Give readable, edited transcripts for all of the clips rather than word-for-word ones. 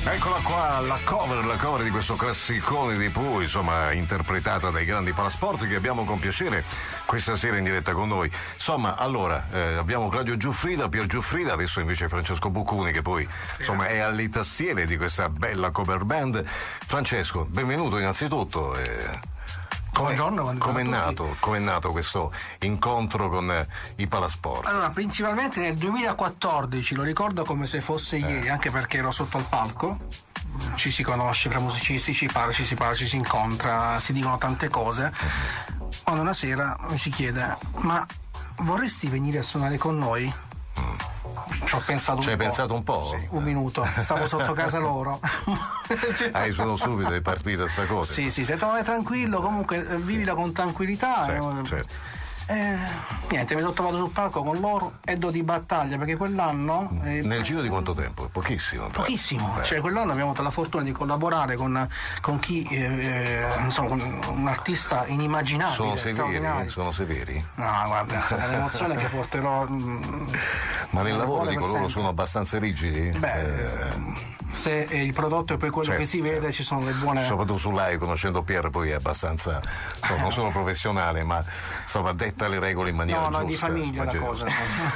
Eccola qua, la cover di questo classicone dei Pooh, insomma, interpretata dai grandi Palasport, che abbiamo con piacere questa sera in diretta con noi. Insomma, allora, abbiamo Claudio Giuffrida, Pier Giuffrida, adesso invece Francesco Buccuni, che poi, insomma, è alle tastiere di questa bella cover band. Francesco, benvenuto innanzitutto. Buongiorno, com'è nato questo incontro con i Palasport? Allora, principalmente nel 2014, lo ricordo come se fosse ieri, anche perché ero sotto al palco. Ci si conosce fra musicisti, ci si parla, ci si incontra, si dicono tante cose. Quando una sera mi si chiede: ma vorresti venire a suonare con noi? Ci ho pensato un po'. Ci hai pensato un po'? Sì, un minuto, stavo sotto casa loro. Sono subito è partita sta cosa. Sì, se trovi tranquillo, comunque vivila con tranquillità. Certo. Niente, mi sono trovato sul palco con loro e do di battaglia, perché quell'anno nel giro di quanto tempo? Pochissimo. Cioè quell'anno abbiamo avuto la fortuna di collaborare con chi insomma, con un artista inimmaginabile. Sono severi? No, guarda, è un'emozione che porterò. Ma nel lavoro dico loro sono abbastanza rigidi? Se il prodotto è poi quello che si vede, ci sono le buone. Soprattutto su live, conoscendo Pier, poi è abbastanza, non sono professionale, ma insomma detta le regole in maniera giusta. No, di famiglia la cosa.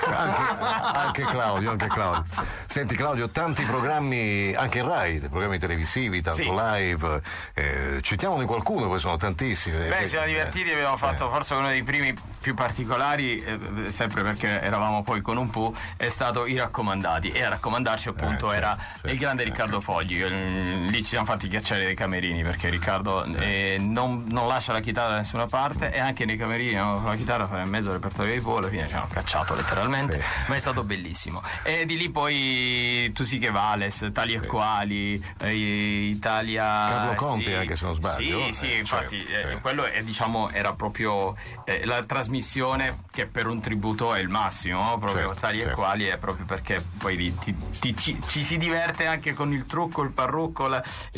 anche Claudio. Senti Claudio, tanti programmi, anche in Rai, programmi televisivi, tanto live. Citiamone qualcuno, poi sono tantissimi. Siamo divertiti, abbiamo fatto forse uno dei primi più particolari, sempre perché eravamo poi con un Pooh, è stato I Raccomandati, e a raccomandarci appunto era il grande Riccardo Fogli. Lì ci siamo fatti ghiacciare dei camerini, perché Riccardo non lascia la chitarra da nessuna parte, e anche nei camerini con la chitarra fa mezzo repertorio di Pooh, alla fine ci hanno cacciato letteralmente, ma è stato bellissimo. E di lì poi Tu sì che vales, Tali e Quali, Italia, Carlo Conti, anche se non sbaglio. Sì, infatti quello è, diciamo, era proprio la trasmissione che per un tributo è il massimo, no? Proprio Tali e Quali è proprio perché poi ci si diverte anche con il trucco, il parrucco,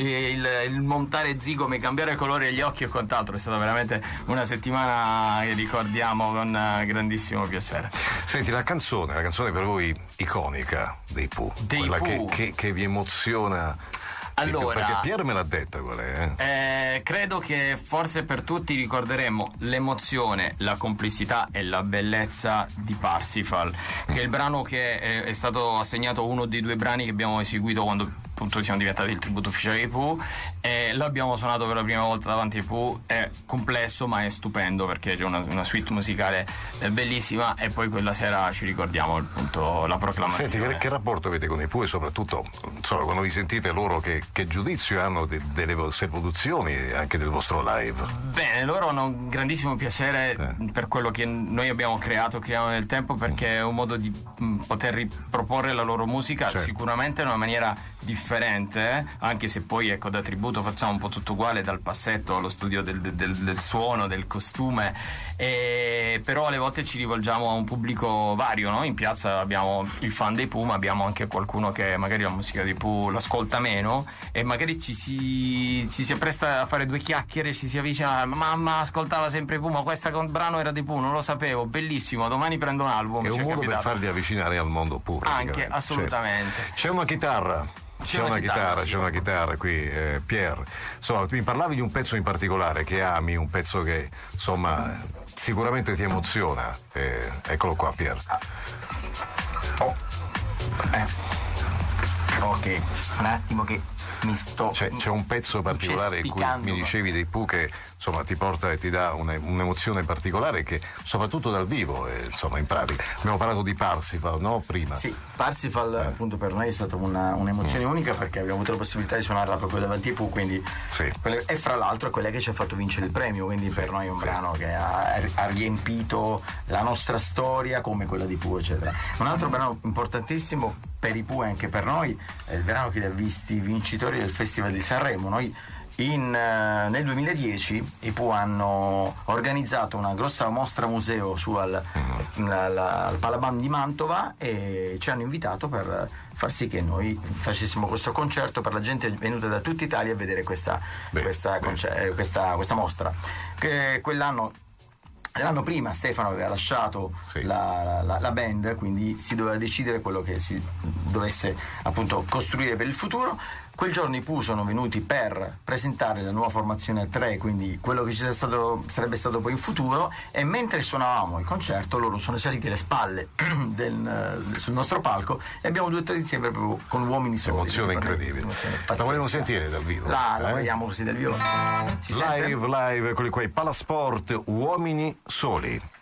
il montare zigome, cambiare colore degli occhi e quant'altro. È stata veramente una settimana che ricordiamo con grandissimo piacere. Senti, la canzone per voi iconica dei Pooh, quella che vi emoziona. Allora, perché Pier me l'ha detta qual è? Credo che forse per tutti ricorderemo l'emozione, la complicità e la bellezza di Parsifal, che è il brano che è stato assegnato uno dei due brani che abbiamo eseguito quando appunto siamo diventati il tributo ufficiale di Pooh, e l'abbiamo suonato per la prima volta davanti ai Pooh. È complesso ma è stupendo, perché c'è una suite musicale bellissima, e poi quella sera ci ricordiamo appunto la proclamazione. Senti, che rapporto avete con i Pooh, e soprattutto insomma, quando vi sentite loro, che giudizio hanno delle vostre produzioni e anche del vostro live? Bene, loro hanno un grandissimo piacere per quello che noi abbiamo creato nel tempo, perché è un modo di poter riproporre la loro musica, sicuramente in una maniera differente, anche se poi ecco da tributo facciamo un po' tutto uguale, dal passetto allo studio del suono, del costume, però alle volte ci rivolgiamo a un pubblico vario, no? In piazza abbiamo il fan dei Pooh, ma abbiamo anche qualcuno che magari la musica dei Pooh l'ascolta meno, e magari ci si appresta a fare due chiacchiere, ci si avvicina: mamma ascoltava sempre Pooh, ma questo brano era di Pooh, non lo sapevo, bellissimo, domani prendo un album. È un modo per farli avvicinare al mondo Pooh, anche, assolutamente. C'è una chitarra. C'è una chitarra qui, Pier. Insomma, mi parlavi di un pezzo in particolare che ami, un pezzo che insomma sicuramente ti emoziona. Eccolo qua, Pier. Ok, un attimo che mi sto. C'è un pezzo particolare in cui mi dicevi dei Pooh che insomma ti porta e ti dà un'emozione particolare, che soprattutto dal vivo, insomma, in pratica. Abbiamo parlato di Parsifal, no? Prima. Sì, Parsifal appunto per noi è stata un'emozione unica, perché abbiamo avuto la possibilità di suonarla proprio davanti ai Pooh, quindi e fra l'altro è quella che ci ha fatto vincere il premio, quindi per noi è un brano che ha riempito la nostra storia come quella di Pooh, eccetera. Un altro brano importantissimo per i Pooh e anche per noi è il brano che li ha visti vincitori del Festival di Sanremo. Noi nel 2010 i Pooh hanno organizzato una grossa mostra museo al Palaban di Mantova, e ci hanno invitato per far sì che noi facessimo questo concerto per la gente venuta da tutta Italia a vedere questa mostra. Che l'anno prima Stefano aveva lasciato la band, quindi si doveva decidere quello che si dovesse appunto costruire per il futuro. Quel giorno i Pooh sono venuti per presentare la nuova formazione a 3, quindi quello che sarebbe stato poi in futuro, e mentre suonavamo il concerto loro sono saliti alle spalle sul nostro palco e abbiamo duettato insieme proprio con uomini soli. Emozione incredibile. La vogliamo sentire dal vivo? La vogliamo così dal vivo. Live con quei Palasport, Uomini Soli.